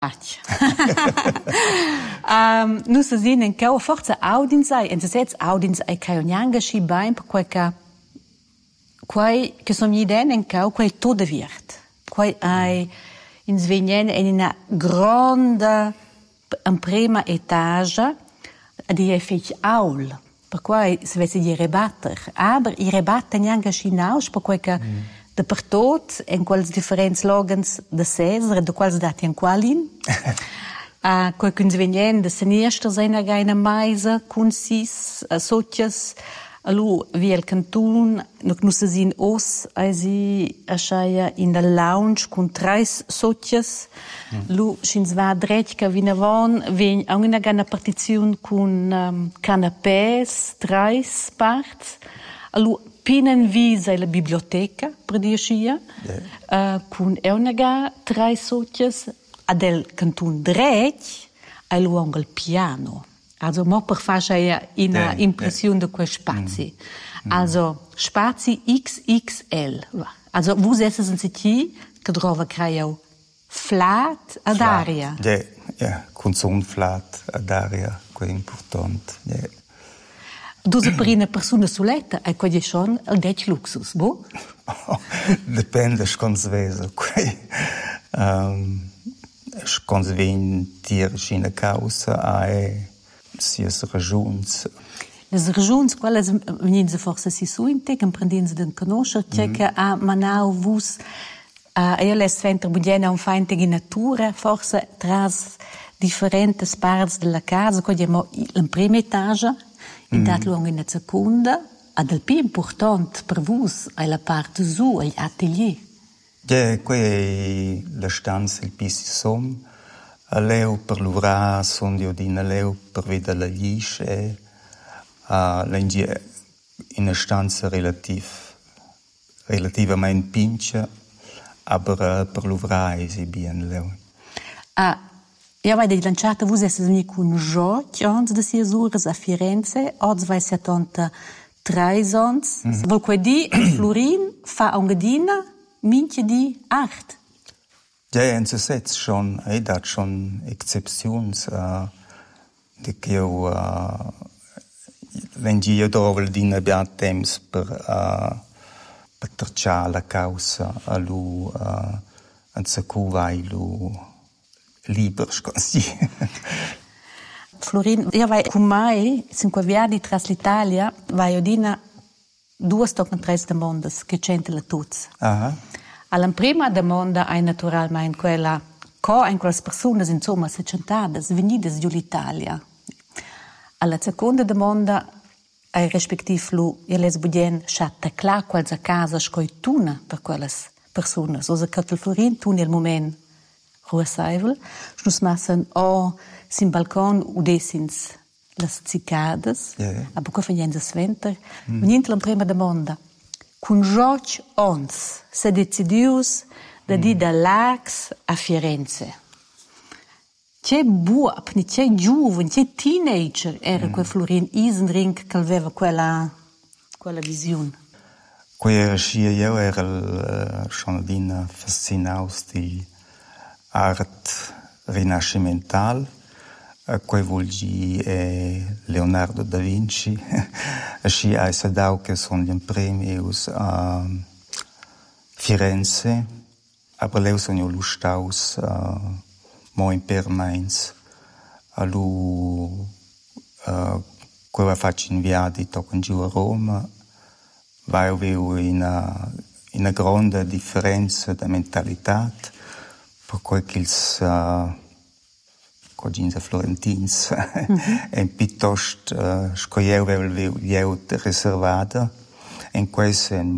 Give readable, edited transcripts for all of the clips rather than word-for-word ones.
fatg. Nu se sin en cau forza audins ai, en se sets audins ai caionianga schi bain per quai che som gli den en cau quai todo viert. Quai ai in Svenien in una grande en prima etage di è fech aul. Per quai se vesse di rebatter, aber I rebatten neanche schi naus per quai che de per tot en quals differents logans de Cesar, de quals dati en qualin. Quai che in Svenien de seniester seina gaina maisa con sis socias. Allo via il cantun, nu se sin os, si asciaia in la lounge con 3 socias. Lu schins va dret che vinavon, ven a una gana partizione con canapés, 3 parts. Allo pinan visa la biblioteca, per dire scia, con una gana 3 socias, adel cantun dret, allo il piano. Also, mo per fare una impressione di quei spazi. Also, spazi XXL. Also, vous êtes un siti che trova creo flat ad aria. Ja, consum flat ad aria, che è importante. Duse per una persona soletta, e quelli sono il det luxus, boh? Depende, con svesa. Con svin tir in causa è sias ragiuns. Les ragiuns, quelles venien forse si suinte, che prendien se den conoscer, che a manau vus, les fenter budiena un feinte in natura, forse tras differentes parts della casa, quindi in prima etage, in dat luogo in la seconda, ad il più importante per vus è la parte su, gli atelier. Qui è la stanza, il piso som, leu per l'uvrar son diodina leu per vedere la lisce in una stanza relativamente pincha, aber per l'uvrar è bien leu. Io avevo lanciato, voi siete venuti con Gioc, ans de sia ures a Firenze, oggi vai 73 ans. Vol quei di Florin fa un gadina, minche di 8. Ja, en se sets schon, dat schon exceptions, di che io, wenn io trovo il din abbia temps per tracciare la causa, allo, en se vai lu libers, così. Florin, io vai con mai, 5 viaggi tras l'Italia, vai odina 2 stocken 3 demandas, che c'ente la tuz. Alla prima domanda è naturalmente quella co in quelle persone insomma secentadas venidas dall'Italia. Alla seconda domanda è rispettivo les budien chatta clar quals a casa scoituna per quelle persone. So che il Florin tu nel moment ruasaivel, schnus massen sim balcon udesins las cicadas, a poco fenienza sventer. Niente la prima domanda. Con Gioc ons se decidius da di da Lax a Firenze. C'è buop, c'è giovane, c'è teenager era quel Florin Isenring che aveva quella visione. Quella scia io era schon fascinaus di art rinascimental. Quei volgi è Leonardo da Vinci, asci ai sadau che sono gli premius a Firenze, aber leu sono lustaus mo in permanenza, allo quella faccio in viadi toccan giù a Roma, vai avevo una grande differenza di mentalità, per quel che Cogins Florentins è piuttosto scoglieu riservata in questo è un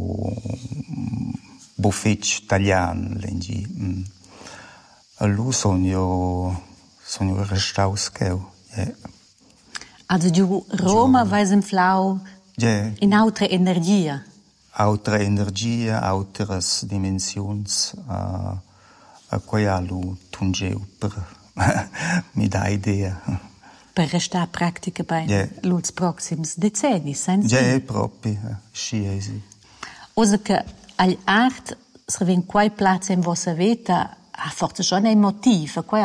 buffet italiano lengi allo sono restaus cheu also giù Roma vai in flau in altra energia altre dimensions a quei allo tungeu per mi dà idea. Per restare pratica bei los proxims decenni, senza? Ja, proprio, sciesi. Osa che agli art se ven quai place in vostra vita a forza già emotiva, quai